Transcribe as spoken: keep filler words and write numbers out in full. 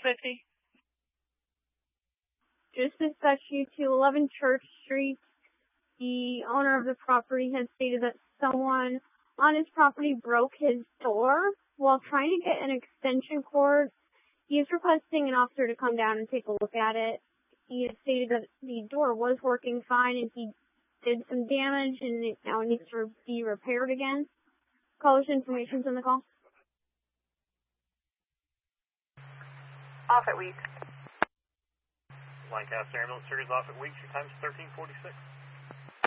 fifty. Just dispatch you to eleven Church Street. The owner of the property has stated that someone on his property broke his door while trying to get an extension cord. He is requesting an officer to come down and take a look at it. He has stated that the door was working fine and he did some damage and it now needs to be repaired again. Caller's information's in the call. Off at Weeks. Lancaster Ambulance Service off at Weeks. Your time is thirteen forty-six.